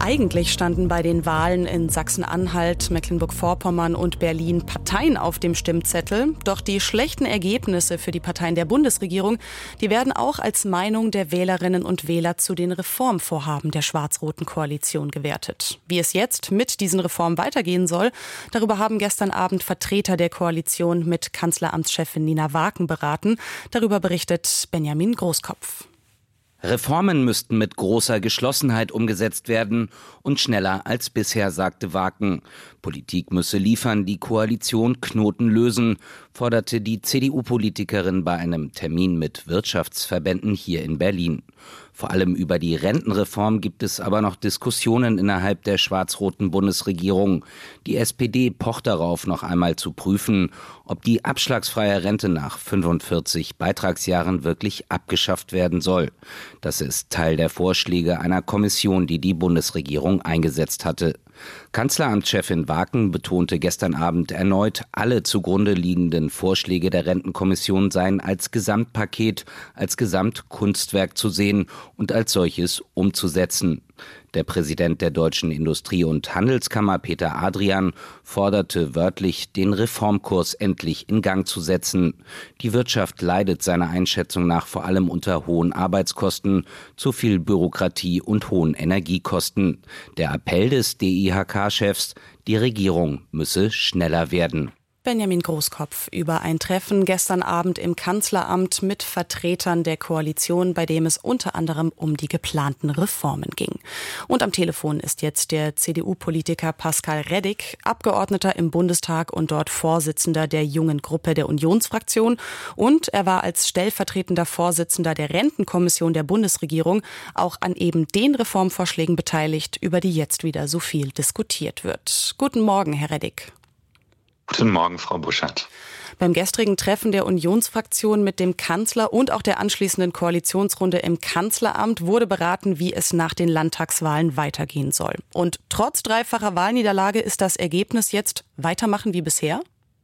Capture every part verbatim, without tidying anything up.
Eigentlich standen bei den Wahlen in Sachsen-Anhalt, Mecklenburg-Vorpommern und Berlin Parteien auf dem Stimmzettel. Doch die schlechten Ergebnisse für die Parteien der Bundesregierung, die werden auch als Meinung der Wählerinnen und Wähler zu den Reformvorhaben der schwarz-roten Koalition gewertet. Wie es jetzt mit diesen Reformen weitergehen soll, darüber haben gestern Abend Vertreter der Koalition mit Kanzleramtschefin Nina Waken beraten. Darüber berichtet Benjamin Großkopf. Reformen müssten mit großer Geschlossenheit umgesetzt werden und schneller als bisher, sagte Waken. Politik müsse liefern, die Koalition Knoten lösen, forderte die C D U-Politikerin bei einem Termin mit Wirtschaftsverbänden hier in Berlin. Vor allem über die Rentenreform gibt es aber noch Diskussionen innerhalb der schwarz-roten Bundesregierung. Die S P D pocht darauf, noch einmal zu prüfen, ob die abschlagsfreie Rente nach fünfundvierzig Beitragsjahren wirklich abgeschafft werden soll. Das ist Teil der Vorschläge einer Kommission, die die Bundesregierung eingesetzt hatte. Kanzleramtschefin Waken betonte gestern Abend erneut, alle zugrunde liegenden Vorschläge der Rentenkommission seien als Gesamtpaket, als Gesamtkunstwerk zu sehen und als solches umzusetzen. Der Präsident der Deutschen Industrie- und Handelskammer, Peter Adrian, forderte wörtlich, den Reformkurs endlich in Gang zu setzen. Die Wirtschaft leidet seiner Einschätzung nach vor allem unter hohen Arbeitskosten, zu viel Bürokratie und hohen Energiekosten. Der Appell des D I H K-Chefs, die Regierung müsse schneller werden. Benjamin Großkopf über ein Treffen gestern Abend im Kanzleramt mit Vertretern der Koalition, bei dem es unter anderem um die geplanten Reformen ging. Und am Telefon ist jetzt der C D U-Politiker Pascal Reddig, Abgeordneter im Bundestag und dort Vorsitzender der jungen Gruppe der Unionsfraktion. Und er war als stellvertretender Vorsitzender der Rentenkommission der Bundesregierung auch an eben den Reformvorschlägen beteiligt, über die jetzt wieder so viel diskutiert wird. Guten Morgen, Herr Reddig. Guten Morgen, Frau Buschert. Beim gestrigen Treffen der Unionsfraktion mit dem Kanzler und auch der anschließenden Koalitionsrunde im Kanzleramt wurde beraten, wie es nach den Landtagswahlen weitergehen soll. Und trotz dreifacher Wahlniederlage ist das Ergebnis jetzt weitermachen wie bisher?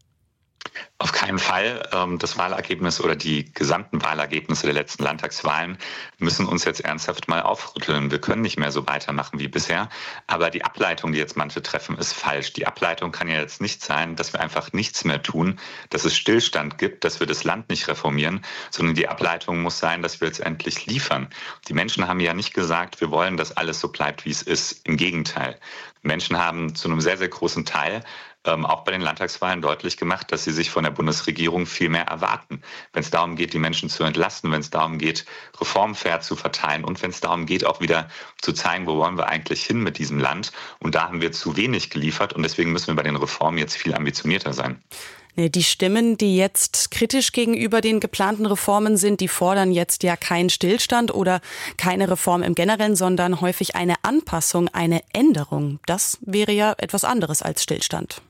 Auf keinen Fall. Das Wahlergebnis oder die gesamten Wahlergebnisse der letzten Landtagswahlen müssen uns jetzt ernsthaft mal aufrütteln. Wir können nicht mehr so weitermachen wie bisher. Aber die Ableitung, die jetzt manche treffen, ist falsch. Die Ableitung kann ja jetzt nicht sein, dass wir einfach nichts mehr tun, dass es Stillstand gibt, dass wir das Land nicht reformieren, sondern die Ableitung muss sein, dass wir jetzt endlich liefern. Die Menschen haben ja nicht gesagt, wir wollen, dass alles so bleibt, wie es ist. Im Gegenteil. Menschen haben zu einem sehr, sehr großen Teil Ähm, auch bei den Landtagswahlen deutlich gemacht, dass sie sich von der Bundesregierung viel mehr erwarten. Wenn es darum geht, die Menschen zu entlasten, wenn es darum geht, Reformen fair zu verteilen und wenn es darum geht, auch wieder zu zeigen, wo wollen wir eigentlich hin mit diesem Land. Und da haben wir zu wenig geliefert und deswegen müssen wir bei den Reformen jetzt viel ambitionierter sein. Die Stimmen, die jetzt kritisch gegenüber den geplanten Reformen sind, die fordern jetzt ja keinen Stillstand oder keine Reform im Generellen, sondern häufig eine Anpassung, eine Änderung. Das wäre ja etwas anderes als Stillstand.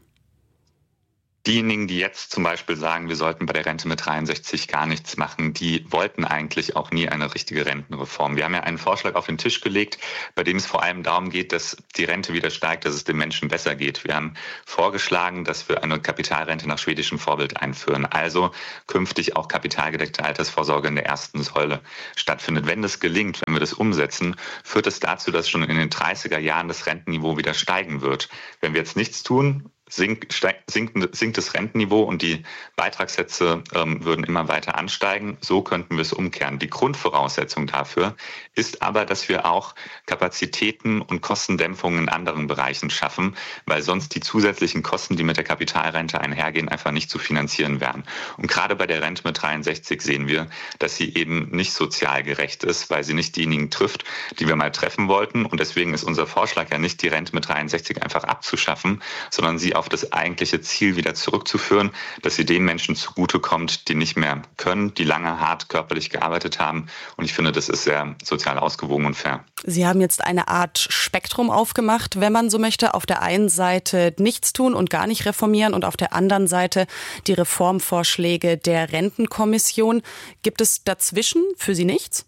Diejenigen, die jetzt zum Beispiel sagen, wir sollten bei der Rente mit dreiundsechzig gar nichts machen, die wollten eigentlich auch nie eine richtige Rentenreform. Wir haben ja einen Vorschlag auf den Tisch gelegt, bei dem es vor allem darum geht, dass die Rente wieder steigt, dass es den Menschen besser geht. Wir haben vorgeschlagen, dass wir eine Kapitalrente nach schwedischem Vorbild einführen, also künftig auch kapitalgedeckte Altersvorsorge in der ersten Säule stattfindet. Wenn das gelingt, wenn wir das umsetzen, führt es dazu, dass schon in den dreißiger Jahren das Rentenniveau wieder steigen wird. Wenn wir jetzt nichts tun, Sinkt, sinkt, sinkt das Rentenniveau und die Beitragssätze ähm, würden immer weiter ansteigen. So könnten wir es umkehren. Die Grundvoraussetzung dafür ist aber, dass wir auch Kapazitäten und Kostendämpfungen in anderen Bereichen schaffen, weil sonst die zusätzlichen Kosten, die mit der Kapitalrente einhergehen, einfach nicht zu finanzieren wären. Und gerade bei der Rente mit dreiundsechzig sehen wir, dass sie eben nicht sozial gerecht ist, weil sie nicht diejenigen trifft, die wir mal treffen wollten. Und deswegen ist unser Vorschlag ja nicht, die Rente mit dreiundsechzig einfach abzuschaffen, sondern sie auf das eigentliche Ziel wieder zurückzuführen, dass sie den Menschen zugutekommt, die nicht mehr können, die lange hart körperlich gearbeitet haben. Und ich finde, das ist sehr sozial ausgewogen und fair. Sie haben jetzt eine Art Spektrum aufgemacht, wenn man so möchte. Auf der einen Seite nichts tun und gar nicht reformieren und auf der anderen Seite die Reformvorschläge der Rentenkommission. Gibt es dazwischen für Sie nichts?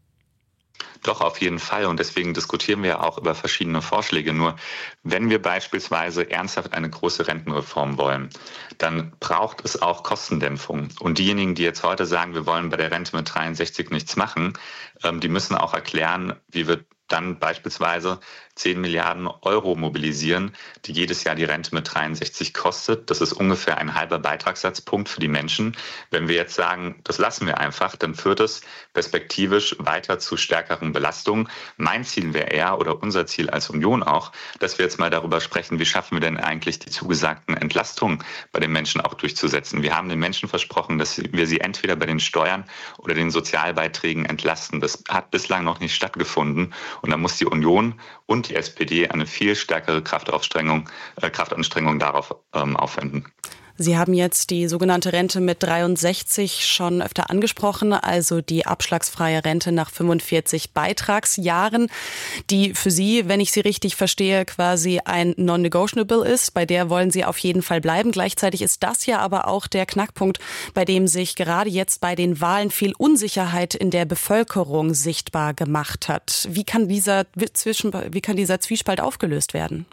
Doch, auf jeden Fall. Und deswegen diskutieren wir auch über verschiedene Vorschläge. Nur wenn wir beispielsweise ernsthaft eine große Rentenreform wollen, dann braucht es auch Kostendämpfung. Und diejenigen, die jetzt heute sagen, wir wollen bei der Rente mit dreiundsechzig nichts machen, die müssen auch erklären, wie wir dann beispielsweise zehn Milliarden Euro mobilisieren, die jedes Jahr die Rente mit dreiundsechzig kostet. Das ist ungefähr ein halber Beitragssatzpunkt für die Menschen. Wenn wir jetzt sagen, das lassen wir einfach, dann führt es perspektivisch weiter zu stärkeren Belastungen. Mein Ziel wäre eher, oder unser Ziel als Union auch, dass wir jetzt mal darüber sprechen, wie schaffen wir denn eigentlich die zugesagten Entlastungen bei den Menschen auch durchzusetzen. Wir haben den Menschen versprochen, dass wir sie entweder bei den Steuern oder den Sozialbeiträgen entlasten. Das hat bislang noch nicht stattgefunden. Und da muss die Union und die S P D eine viel stärkere Kraftaufstrengung, äh, Kraftanstrengung darauf ähm, aufwenden. Sie haben jetzt die sogenannte Rente mit dreiundsechzig schon öfter angesprochen, also die abschlagsfreie Rente nach fünfundvierzig Beitragsjahren, die für Sie, wenn ich Sie richtig verstehe, quasi ein Non-Negotiable ist. Bei der wollen Sie auf jeden Fall bleiben. Gleichzeitig ist das ja aber auch der Knackpunkt, bei dem sich gerade jetzt bei den Wahlen viel Unsicherheit in der Bevölkerung sichtbar gemacht hat. Wie kann dieser Zwischen, wie kann dieser Zwiespalt aufgelöst werden?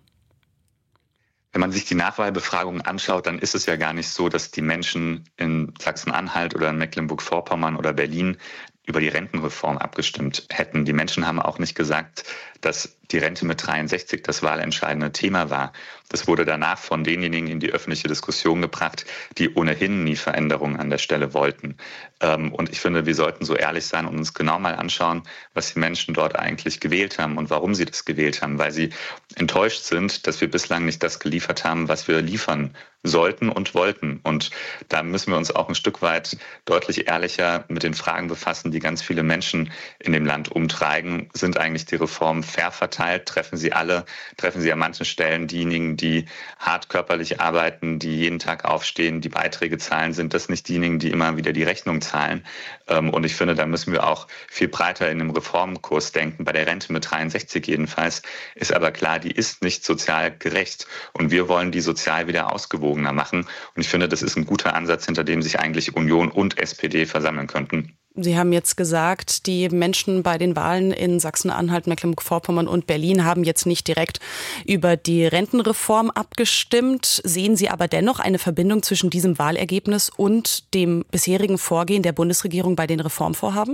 Wenn man sich die Nachwahlbefragungen anschaut, dann ist es ja gar nicht so, dass die Menschen in Sachsen-Anhalt oder in Mecklenburg-Vorpommern oder Berlin über die Rentenreform abgestimmt hätten. Die Menschen haben auch nicht gesagt, dass die Rente mit dreiundsechzig das wahlentscheidende Thema war. Das wurde danach von denjenigen in die öffentliche Diskussion gebracht, die ohnehin nie Veränderungen an der Stelle wollten. Und ich finde, wir sollten so ehrlich sein und uns genau mal anschauen, was die Menschen dort eigentlich gewählt haben und warum sie das gewählt haben. Weil sie enttäuscht sind, dass wir bislang nicht das geliefert haben, was wir liefern sollten und wollten. Und da müssen wir uns auch ein Stück weit deutlich ehrlicher mit den Fragen befassen, die ganz viele Menschen in dem Land umtreiben. Sind eigentlich die Reformen fair verteilt? Treffen sie alle? Treffen sie an manchen Stellen diejenigen, die hart körperlich arbeiten, die jeden Tag aufstehen, die Beiträge zahlen? Sind das nicht diejenigen, die immer wieder die Rechnung zahlen? Und ich finde, da müssen wir auch viel breiter in dem Reformkurs denken. Bei der Rente mit dreiundsechzig jedenfalls ist aber klar, die ist nicht sozial gerecht. Und wir wollen die sozial wieder ausgewogener machen. Und ich finde, das ist ein guter Ansatz, hinter dem sich eigentlich Union und S P D versammeln könnten. Sie haben jetzt gesagt, die Menschen bei den Wahlen in Sachsen-Anhalt, Mecklenburg-Vorpommern und Berlin haben jetzt nicht direkt über die Rentenreform abgestimmt. Sehen Sie aber dennoch eine Verbindung zwischen diesem Wahlergebnis und dem bisherigen Vorgehen der Bundesregierung bei den Reformvorhaben?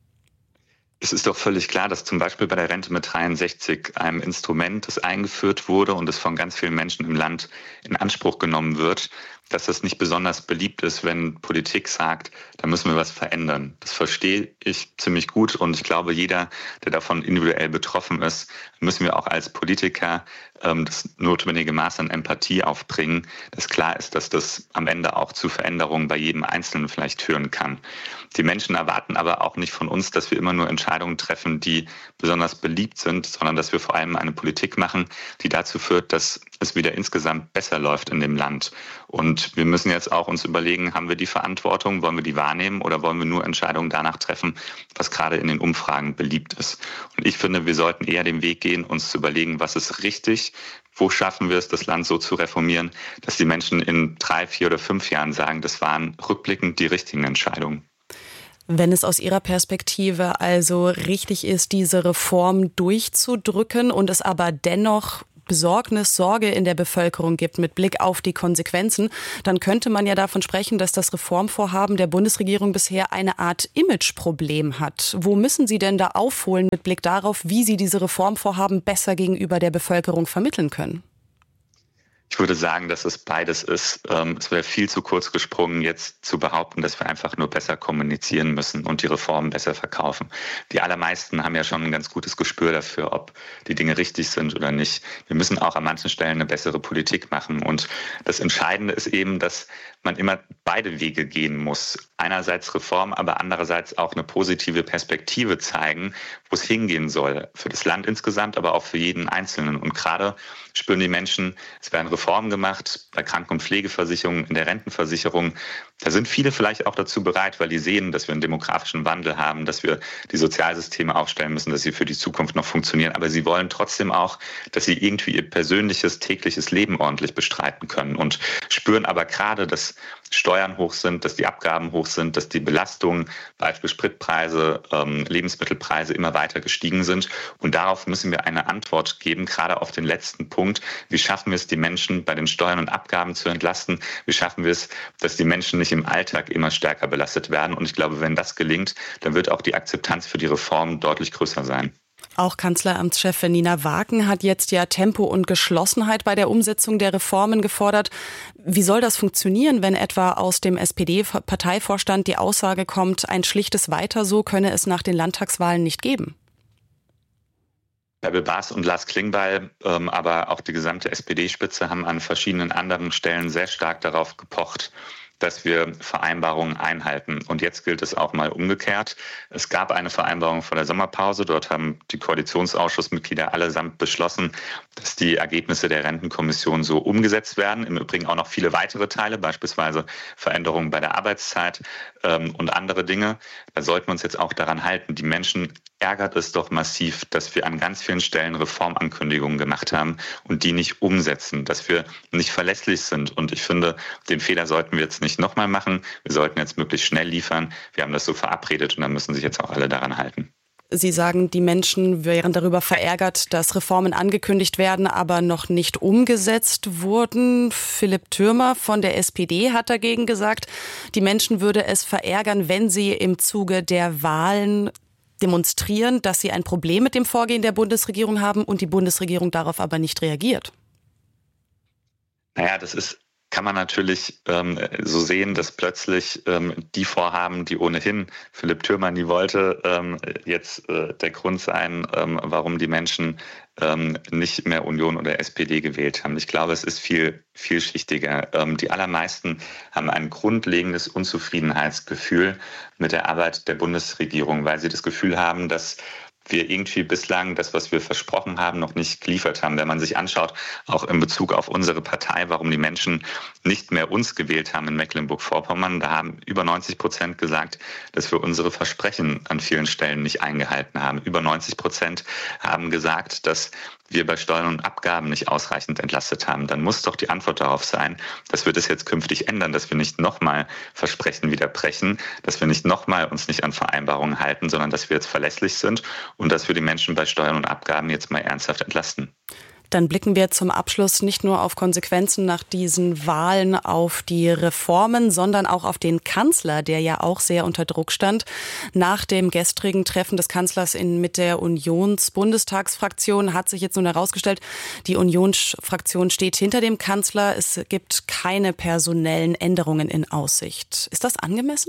Es ist doch völlig klar, dass zum Beispiel bei der Rente mit dreiundsechzig einem Instrument, das eingeführt wurde und das von ganz vielen Menschen im Land in Anspruch genommen wird, dass das nicht besonders beliebt ist, wenn Politik sagt, da müssen wir was verändern. Das verstehe ich ziemlich gut und ich glaube, jeder, der davon individuell betroffen ist, müssen wir auch als Politiker ähm, das notwendige Maß an Empathie aufbringen, dass klar ist, dass das am Ende auch zu Veränderungen bei jedem Einzelnen vielleicht führen kann. Die Menschen erwarten aber auch nicht von uns, dass wir immer nur Entscheidungen treffen, die besonders beliebt sind, sondern dass wir vor allem eine Politik machen, die dazu führt, dass es wieder insgesamt besser läuft in dem Land. Und wir müssen jetzt auch uns überlegen, haben wir die Verantwortung, wollen wir die wahrnehmen oder wollen wir nur Entscheidungen danach treffen, was gerade in den Umfragen beliebt ist. Und ich finde, wir sollten eher den Weg gehen, uns zu überlegen, was ist richtig, wo schaffen wir es, das Land so zu reformieren, dass die Menschen in drei, vier oder fünf Jahren sagen, das waren rückblickend die richtigen Entscheidungen. Wenn es aus Ihrer Perspektive also richtig ist, diese Reform durchzudrücken und es aber dennoch Besorgnis, Sorge in der Bevölkerung gibt mit Blick auf die Konsequenzen, dann könnte man ja davon sprechen, dass das Reformvorhaben der Bundesregierung bisher eine Art Imageproblem hat. Wo müssen Sie denn da aufholen mit Blick darauf, wie Sie diese Reformvorhaben besser gegenüber der Bevölkerung vermitteln können? Ich würde sagen, dass es beides ist. Es wäre viel zu kurz gesprungen, jetzt zu behaupten, dass wir einfach nur besser kommunizieren müssen und die Reformen besser verkaufen. Die allermeisten haben ja schon ein ganz gutes Gespür dafür, ob die Dinge richtig sind oder nicht. Wir müssen auch an manchen Stellen eine bessere Politik machen. Und das Entscheidende ist eben, dass man immer beide Wege gehen muss. Einerseits Reform, aber andererseits auch eine positive Perspektive zeigen, wo es hingehen soll. Für das Land insgesamt, aber auch für jeden Einzelnen. Und gerade spüren die Menschen, es werden Reformen gemacht bei Kranken- und Pflegeversicherungen, in der Rentenversicherung. Da sind viele vielleicht auch dazu bereit, weil die sehen, dass wir einen demografischen Wandel haben, dass wir die Sozialsysteme aufstellen müssen, dass sie für die Zukunft noch funktionieren. Aber sie wollen trotzdem auch, dass sie irgendwie ihr persönliches, tägliches Leben ordentlich bestreiten können und spüren aber gerade, dass Steuern hoch sind, dass die Abgaben hoch sind, dass die Belastungen, Beispiel Spritpreise, ähm, Lebensmittelpreise immer weiter gestiegen sind. Und darauf müssen wir eine Antwort geben, gerade auf den letzten Punkt. Wie schaffen wir es, die Menschen bei den Steuern und Abgaben zu entlasten? Wie schaffen wir es, dass die Menschen nicht im Alltag immer stärker belastet werden? Und ich glaube, wenn das gelingt, dann wird auch die Akzeptanz für die Reform deutlich größer sein. Auch Kanzleramtschefin Nina Wagen hat jetzt ja Tempo und Geschlossenheit bei der Umsetzung der Reformen gefordert. Wie soll das funktionieren, wenn etwa aus dem S P D-Parteivorstand die Aussage kommt, ein schlichtes Weiter so könne es nach den Landtagswahlen nicht geben? Bärbel Baas und Lars Klingbeil, ähm, aber auch die gesamte S P D-Spitze haben an verschiedenen anderen Stellen sehr stark darauf gepocht, dass wir Vereinbarungen einhalten. Und jetzt gilt es auch mal umgekehrt. Es gab eine Vereinbarung vor der Sommerpause. Dort haben die Koalitionsausschussmitglieder allesamt beschlossen, dass die Ergebnisse der Rentenkommission so umgesetzt werden. Im Übrigen auch noch viele weitere Teile, beispielsweise Veränderungen bei der Arbeitszeit ähm, und andere Dinge. Da sollten wir uns jetzt auch daran halten. Die Menschen ärgert es doch massiv, dass wir an ganz vielen Stellen Reformankündigungen gemacht haben und die nicht umsetzen, dass wir nicht verlässlich sind. Und ich finde, den Fehler sollten wir jetzt nicht nochmal machen. Wir sollten jetzt möglichst schnell liefern. Wir haben das so verabredet und dann müssen sich jetzt auch alle daran halten. Sie sagen, die Menschen wären darüber verärgert, dass Reformen angekündigt werden, aber noch nicht umgesetzt wurden. Philipp Thürmer von der S P D hat dagegen gesagt, die Menschen würde es verärgern, wenn sie im Zuge der Wahlen demonstrieren, dass sie ein Problem mit dem Vorgehen der Bundesregierung haben und die Bundesregierung darauf aber nicht reagiert. Naja, das ist kann man natürlich ähm, so sehen, dass plötzlich ähm, die Vorhaben, die ohnehin Philipp Thürmer nie wollte, ähm, jetzt äh, der Grund sein, ähm, warum die Menschen ähm, nicht mehr Union oder S P D gewählt haben. Ich glaube, es ist viel vielschichtiger. Ähm, die allermeisten haben ein grundlegendes Unzufriedenheitsgefühl mit der Arbeit der Bundesregierung, weil sie das Gefühl haben, dass wir irgendwie bislang das, was wir versprochen haben, noch nicht geliefert haben. Wenn man sich anschaut, auch in Bezug auf unsere Partei, warum die Menschen nicht mehr uns gewählt haben in Mecklenburg-Vorpommern, da haben über neunzig Prozent gesagt, dass wir unsere Versprechen an vielen Stellen nicht eingehalten haben. Über neunzig Prozent haben gesagt, dass wir bei Steuern und Abgaben nicht ausreichend entlastet haben. Dann muss doch die Antwort darauf sein, dass wir das jetzt künftig ändern, dass wir nicht nochmal Versprechen widerbrechen, dass wir nicht nochmal uns nicht an Vereinbarungen halten, sondern dass wir jetzt verlässlich sind und dass wir die Menschen bei Steuern und Abgaben jetzt mal ernsthaft entlasten. Dann blicken wir zum Abschluss nicht nur auf Konsequenzen nach diesen Wahlen, auf die Reformen, sondern auch auf den Kanzler, der ja auch sehr unter Druck stand. Nach dem gestrigen Treffen des Kanzlers in, mit der Unions-Bundestagsfraktion hat sich jetzt nun herausgestellt, die Unionsfraktion steht hinter dem Kanzler. Es gibt keine personellen Änderungen in Aussicht. Ist das angemessen?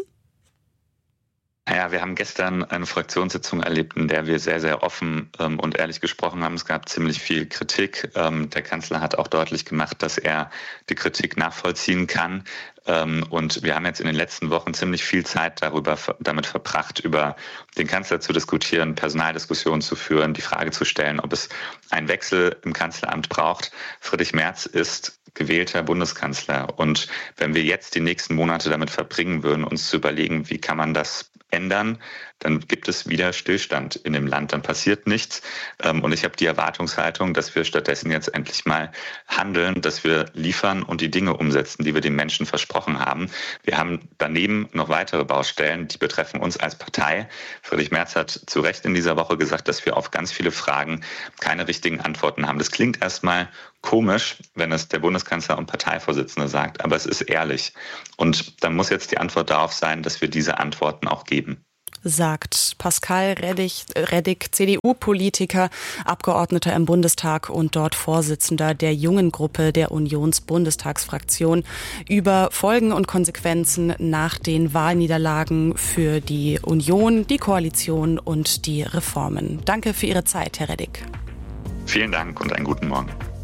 Naja, wir haben gestern eine Fraktionssitzung erlebt, in der wir sehr, sehr offen ähm, und ehrlich gesprochen haben. Es gab ziemlich viel Kritik. Ähm, der Kanzler hat auch deutlich gemacht, dass er die Kritik nachvollziehen kann. Ähm, und wir haben jetzt in den letzten Wochen ziemlich viel Zeit darüber, damit verbracht, über den Kanzler zu diskutieren, Personaldiskussionen zu führen, die Frage zu stellen, ob es einen Wechsel im Kanzleramt braucht. Friedrich Merz ist gewählter Bundeskanzler. Und wenn wir jetzt die nächsten Monate damit verbringen würden, uns zu überlegen, wie kann man das ändern, dann gibt es wieder Stillstand in dem Land, dann passiert nichts. Und ich habe die Erwartungshaltung, dass wir stattdessen jetzt endlich mal handeln, dass wir liefern und die Dinge umsetzen, die wir den Menschen versprochen haben. Wir haben daneben noch weitere Baustellen, die betreffen uns als Partei. Friedrich Merz hat zu Recht in dieser Woche gesagt, dass wir auf ganz viele Fragen keine richtigen Antworten haben. Das klingt erstmal komisch, wenn es der Bundeskanzler und Parteivorsitzende sagt, aber es ist ehrlich. Und dann muss jetzt die Antwort darauf sein, dass wir diese Antworten auch geben. Sagt Pascal Reddig, Reddig, C D U-Politiker, Abgeordneter im Bundestag und dort Vorsitzender der jungen Gruppe der Unions-Bundestagsfraktion, über Folgen und Konsequenzen nach den Wahlniederlagen für die Union, die Koalition und die Reformen. Danke für Ihre Zeit, Herr Reddig. Vielen Dank und einen guten Morgen.